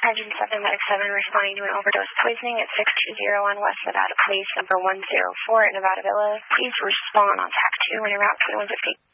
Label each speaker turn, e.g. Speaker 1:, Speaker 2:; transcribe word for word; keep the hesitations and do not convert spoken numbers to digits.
Speaker 1: Engine seven, Medic seven, responding to an overdose poisoning at six two zero on West Nevada Police number one zero four at Nevada Villa. Please respond on T A C two when you're out twenty-one fifty.